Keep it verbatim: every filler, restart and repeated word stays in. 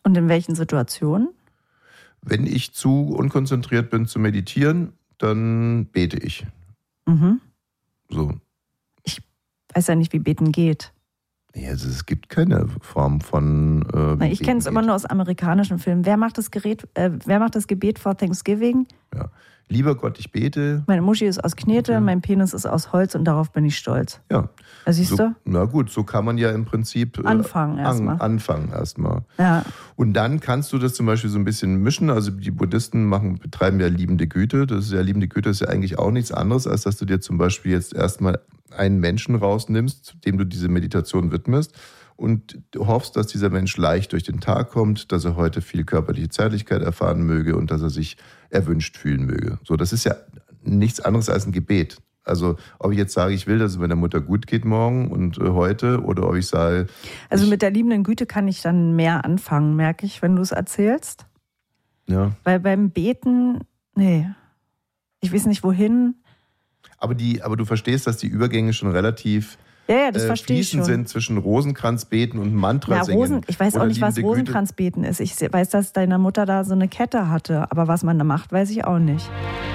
Und in welchen Situationen? Wenn ich zu unkonzentriert bin zu meditieren, dann bete ich. Mhm. So. Ich weiß ja nicht, wie Beten geht. Ja, also es gibt keine Form von. Äh, wie ich kenne es immer nur aus amerikanischen Filmen. Wer macht das Gerät, äh, wer macht das Gebet vor Thanksgiving? Ja. Lieber Gott, ich bete. Meine Muschi ist aus Knete, okay. Mein Penis ist aus Holz und darauf bin ich stolz. Ja. Also siehst so, du? Na gut, so kann man ja im Prinzip äh, anfangen erstmal. An, anfangen erstmal. Ja. Und dann kannst du das zum Beispiel so ein bisschen mischen. Also die Buddhisten machen, betreiben ja liebende Güte. Das ist ja liebende Güte ist ja eigentlich auch nichts anderes, als dass du dir zum Beispiel jetzt erstmal einen Menschen rausnimmst, dem du diese Meditation widmest. Und du hoffst, dass dieser Mensch leicht durch den Tag kommt, dass er heute viel körperliche Zärtlichkeit erfahren möge und dass er sich erwünscht fühlen möge. So, das ist ja nichts anderes als ein Gebet. Also ob ich jetzt sage, ich will, dass es meiner Mutter gut geht morgen und äh, heute, oder ob ich sage... Also ich, mit der liebenden Güte kann ich dann mehr anfangen, merke ich, wenn du es erzählst. Ja. Weil beim Beten, nee, ich weiß nicht wohin. Aber, die, aber du verstehst, dass die Übergänge schon relativ... Ja, ja, das äh, verstehe ich schon. sind zwischen Rosenkranzbeten und Mantra ja, singen. Rosen, ich weiß auch nicht, was Rosenkranzbeten ist. Ich weiß, dass deine Mutter da so eine Kette hatte, aber was man da macht, weiß ich auch nicht.